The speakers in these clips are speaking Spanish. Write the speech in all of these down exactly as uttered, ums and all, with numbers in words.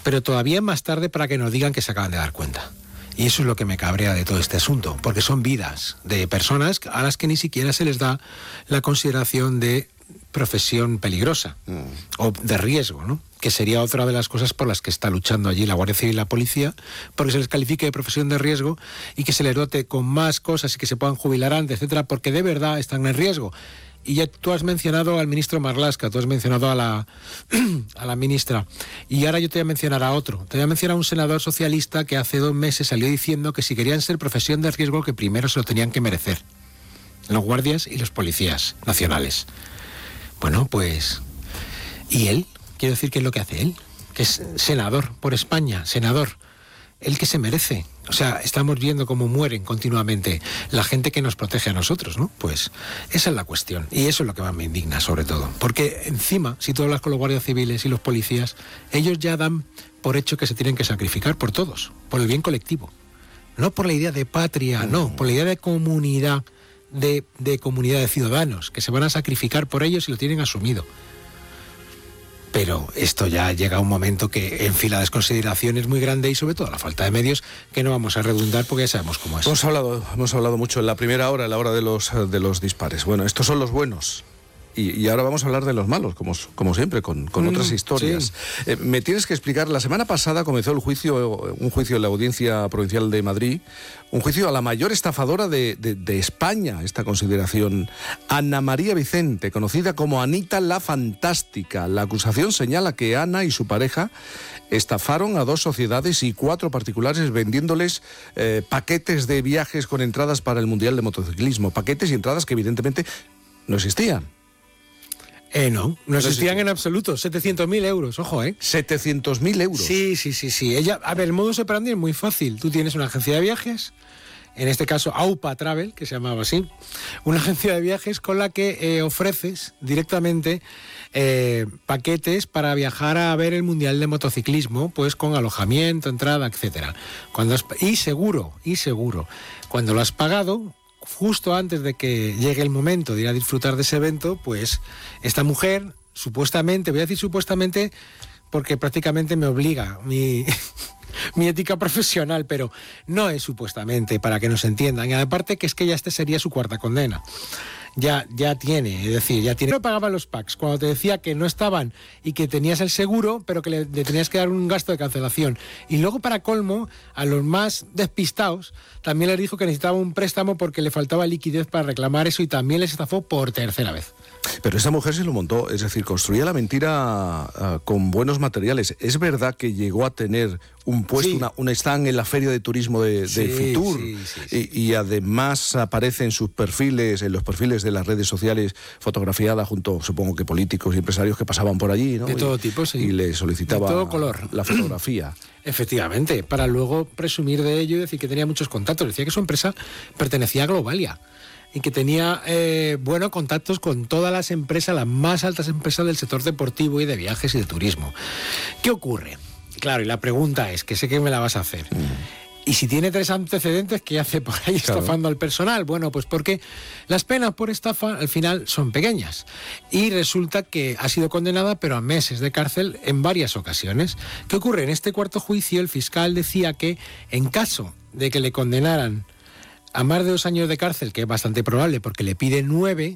pero todavía más tarde para que nos digan que se acaban de dar cuenta. Y eso es lo que me cabrea de todo este asunto, porque son vidas de personas a las que ni siquiera se les da la consideración de profesión peligrosa mm. o de riesgo, ¿no? Que sería otra de las cosas por las que está luchando allí la Guardia Civil y la policía, porque se les califique de profesión de riesgo y que se les dote con más cosas y que se puedan jubilar antes, etcétera, porque de verdad están en riesgo. Y ya tú has mencionado al ministro Marlaska, tú has mencionado a la, a la ministra, y ahora yo te voy a mencionar a otro. Te voy a mencionar a un senador socialista que hace dos meses salió diciendo que si querían ser profesión de riesgo, que primero se lo tenían que merecer. Los guardias y los policías nacionales. Bueno, pues... ¿y él? Quiero decir, ¿qué es lo que hace él? Que es senador por España, senador. El que se merece. O sea, estamos viendo cómo mueren continuamente la gente que nos protege a nosotros, ¿no? Pues esa es la cuestión. Y eso es lo que más me indigna, sobre todo. Porque encima, si tú hablas con los guardias civiles y los policías, ellos ya dan por hecho que se tienen que sacrificar por todos, por el bien colectivo. No por la idea de patria, no, por la idea de comunidad, de, de comunidad de ciudadanos, que se van a sacrificar por ellos y lo tienen asumido. Pero esto ya llega a un momento que enfila desconsideraciones muy grande y sobre todo la falta de medios, que no vamos a redundar porque ya sabemos cómo es. Hemos hablado, hemos hablado mucho en la primera hora, en la hora de los, de los dispares. Bueno, estos son los buenos. Y, y ahora vamos a hablar de los malos, como, como siempre, con, con mm, otras historias. Sí. Eh, me tienes que explicar, la semana pasada comenzó el juicio, un juicio en la Audiencia Provincial de Madrid, un juicio a la mayor estafadora de, de, de España, esta consideración, Ana María Vicente, conocida como Anita la Fantástica. La acusación señala que Ana y su pareja estafaron a dos sociedades y cuatro particulares vendiéndoles eh, paquetes de viajes con entradas para el Mundial de Motociclismo, paquetes y entradas que evidentemente no existían. Eh, no, no existían en absoluto. setecientos mil euros, ojo, ¿eh? setecientos mil euros. Sí, sí, sí, sí. Ella, a ver, el modus operandi es muy fácil. Tú tienes una agencia de viajes, en este caso AUPA Travel, que se llamaba así, una agencia de viajes con la que eh, ofreces directamente eh, paquetes para viajar a ver el Mundial de Motociclismo, pues con alojamiento, entrada, etcétera. Cuando has, y seguro, y seguro, cuando lo has pagado, justo antes de que llegue el momento de ir a disfrutar de ese evento, pues esta mujer, supuestamente, voy a decir supuestamente porque prácticamente me obliga mi, mi ética profesional, pero no es supuestamente, para que nos entiendan. Y aparte que es que ya este sería su cuarta condena. Ya, ya tiene, es decir, ya tiene. No pagaban los packs cuando te decía que no estaban y que tenías el seguro, pero que le, le tenías que dar un gasto de cancelación. Y luego, para colmo, a los más despistados, también les dijo que necesitaba un préstamo porque le faltaba liquidez para reclamar eso y también les estafó por tercera vez. Pero esa mujer se lo montó, es decir, construía la mentira uh, con buenos materiales. ¿Es verdad que llegó a tener un puesto, sí. una, un stand en la feria de turismo de, de sí, Fitur? Sí, sí, sí. Y, y además aparece en sus perfiles, en los perfiles de las redes sociales, fotografiada junto, supongo que políticos y empresarios que pasaban por allí, ¿no? De todo y, tipo, sí. Y le solicitaba de todo color. La fotografía. Efectivamente, para luego presumir de ello y decir que tenía muchos contactos. Decía que su empresa pertenecía a Globalia y que tenía eh, buenos contactos con todas las empresas, las más altas empresas del sector deportivo y de viajes y de turismo. ¿Qué ocurre? Claro, y la pregunta es, que sé que me la vas a hacer. Mm. Y si tiene tres antecedentes, ¿qué hace por ahí claro. estafando al personal? Bueno, pues porque las penas por estafa al final son pequeñas. Y resulta que ha sido condenada, pero a meses de cárcel en varias ocasiones. ¿Qué ocurre? En este cuarto juicio el fiscal decía que en caso de que le condenaran a más de dos años de cárcel, que es bastante probable porque le pide nueve,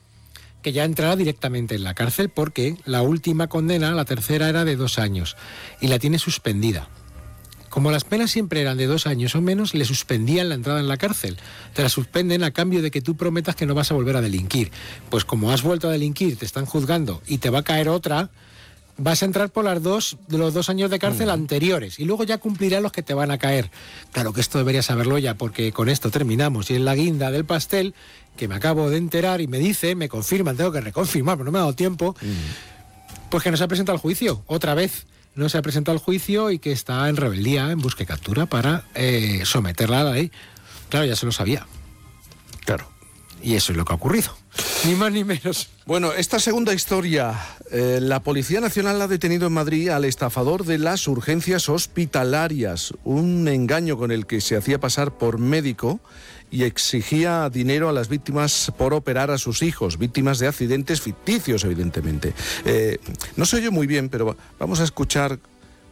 que ya entrará directamente en la cárcel porque la última condena, la tercera, era de dos años y la tiene suspendida. Como las penas siempre eran de dos años o menos, le suspendían la entrada en la cárcel. Te la suspenden a cambio de que tú prometas que no vas a volver a delinquir. Pues como has vuelto a delinquir, te están juzgando y te va a caer otra, vas a entrar por las dos, de los dos años de cárcel uh-huh. anteriores y luego ya cumplirás los que te van a caer. Claro que esto deberías saberlo ya, porque con esto terminamos y es la guinda del pastel que me acabo de enterar y me dice, me confirman, tengo que reconfirmar, pero no me ha dado tiempo, uh-huh. pues que no se ha presentado al juicio, otra vez. No se ha presentado al juicio y que está en rebeldía, en busca y captura para eh, someterla a la ley. Claro, ya se lo sabía. Claro. Y eso es lo que ha ocurrido. Ni más ni menos. Bueno, esta segunda historia, eh, la Policía Nacional ha detenido en Madrid al estafador de las urgencias hospitalarias, un engaño con el que se hacía pasar por médico y exigía dinero a las víctimas por operar a sus hijos, víctimas de accidentes ficticios, evidentemente. Eh, no se oye muy bien, pero vamos a escuchar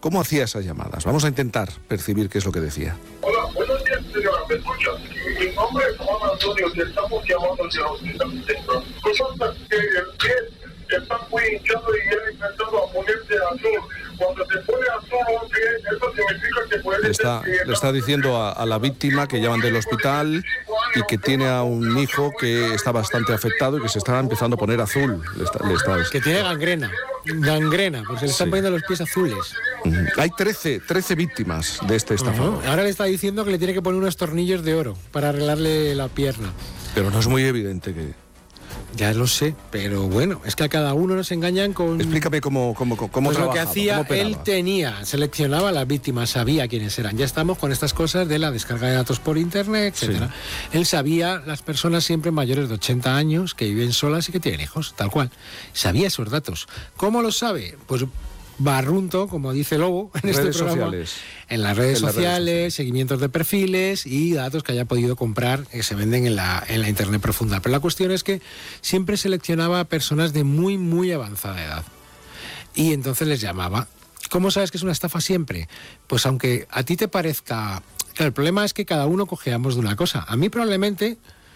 ¿Cómo hacía esas llamadas? Vamos a intentar percibir qué es lo que decía. Hola, buenos días, señora, ¿me escucha? Mi nombre es Juan Antonio, te estamos llamando hacia el hospital central. Resulta que el pie está muy hinchado y he intentado a ponerse azul. Cuando se pone azul un pie, eso significa que puede le está, ser que... le está diciendo a, a la víctima que llaman del hospital y que tiene a un hijo que está bastante afectado y que se está empezando a poner azul. Le está, le está... Que tiene gangrena. Gangrena, porque se le están Sí. poniendo los pies azules. Uh-huh. Hay trece, trece víctimas de este estafador. Uh-huh. Ahora le está diciendo que le tiene que poner unos tornillos de oro para arreglarle la pierna. Pero no es muy evidente que... Ya lo sé, pero bueno, es que a cada uno nos engañan con... Explícame cómo, cómo, cómo Pues lo que trabajaba, hacía, cómo operaba. él tenía, seleccionaba a las víctimas, sabía quiénes eran. Ya estamos con estas cosas de la descarga de datos por internet, etcétera. Sí. Él sabía las personas siempre mayores de ochenta años que viven solas y que tienen hijos, tal cual. Sabía esos datos. ¿Cómo los sabe? Pues barrunto, como dice Lobo en redes este programa, sociales. en las redes en las sociales, redes sociales, seguimientos de perfiles y datos que haya podido comprar que se venden en la, en la internet profunda. Pero la cuestión es que siempre seleccionaba a personas de muy, muy avanzada edad. Y entonces les llamaba. ¿Cómo sabes que es una estafa siempre? Pues aunque a ti te parezca... Claro, el problema es que cada uno cojeamos de una cosa. A mí probablemente...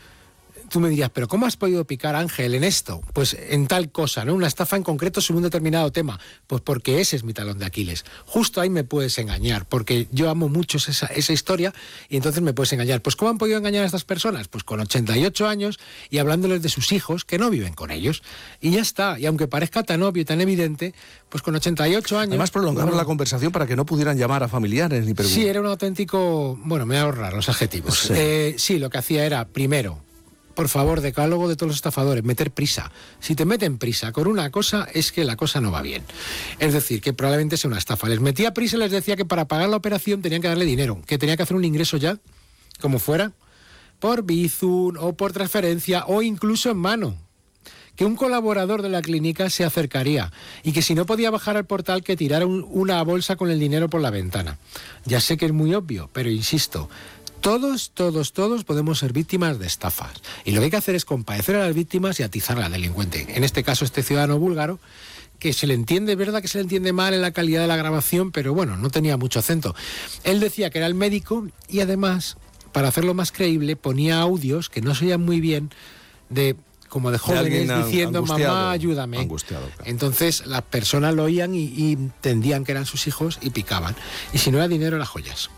Tú me dirías, ¿pero cómo has podido picar, Ángel, en esto? Pues en tal cosa, ¿no? Una estafa en concreto sobre un determinado tema. Pues porque ese es mi talón de Aquiles. Justo ahí me puedes engañar, porque yo amo mucho esa, esa historia y entonces me puedes engañar. Pues ¿cómo han podido engañar a estas personas? Pues con ochenta y ocho años y hablándoles de sus hijos que no viven con ellos. Y ya está. Y aunque parezca tan obvio y tan evidente, pues con ochenta y ocho años... Además prolongaron bueno, la conversación para que no pudieran llamar a familiares ni preguntar. Sí, era un auténtico... Bueno, me voy a ahorrar los adjetivos. Sí. Eh, sí, lo que hacía era, primero... Por favor, decálogo de todos los estafadores, meter prisa. Si te meten prisa con una cosa, es que la cosa no va bien. Es decir, que probablemente sea una estafa. Les metía prisa y les decía que para pagar la operación tenían que darle dinero, que tenía que hacer un ingreso ya, como fuera, por Bizum o por transferencia o incluso en mano. Que un colaborador de la clínica se acercaría y que si no podía bajar al portal que tirara un, una bolsa con el dinero por la ventana. Ya sé que es muy obvio, pero insisto... Todos, todos, todos podemos ser víctimas de estafas. Y lo que hay que hacer es compadecer a las víctimas y atizar al delincuente. En este caso, este ciudadano búlgaro, que se le entiende, es verdad que se le entiende mal en la calidad de la grabación, pero bueno, no tenía mucho acento. Él decía que era el médico y además, para hacerlo más creíble, ponía audios que no se oían muy bien de... como de jóvenes de diciendo, mamá, ayúdame. Angustiado, claro. Entonces las personas lo oían y, y entendían que eran sus hijos y picaban. Y si no era dinero, era joyas.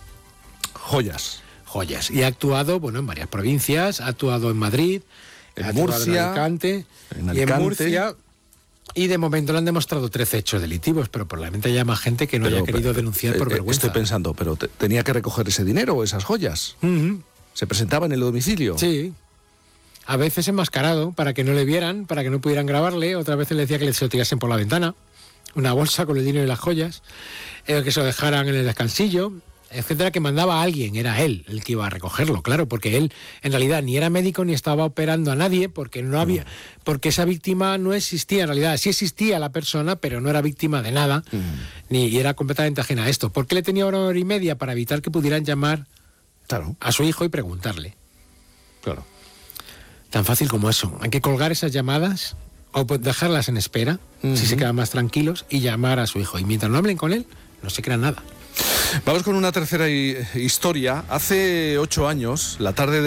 Joyas. Joyas. Y ha actuado, bueno, en varias provincias, ha actuado en Madrid, en ha Murcia, en Alicante, en y en Alicante. Murcia. Y de momento le han demostrado trece hechos delitivos, pero probablemente haya más gente que no pero, haya querido pero, denunciar eh, por vergüenza. Estoy pensando, pero te, tenía que recoger ese dinero o esas joyas. Uh-huh. ¿Se presentaba en el domicilio? Sí. A veces enmascarado, para que no le vieran, para que no pudieran grabarle. Otras veces le decía que le se lo tirasen por la ventana. Una bolsa con el dinero y las joyas. Eh, que se lo dejaran en el descansillo, etcétera, que mandaba a alguien, era él el que iba a recogerlo, claro, porque él en realidad ni era médico ni estaba operando a nadie, porque no había, porque esa víctima no existía en realidad, sí existía la persona, pero no era víctima de nada, mm. ni y era completamente ajena a esto. ¿Por qué le tenía una hora y media? Para evitar que pudieran llamar claro. a su hijo y preguntarle. Claro. Tan fácil como eso. Hay que colgar esas llamadas o dejarlas en espera, uh-huh. si se quedan más tranquilos, y llamar a su hijo. Y mientras no hablen con él, no se crean nada. Vamos con una tercera historia. Hace ocho años, la tarde de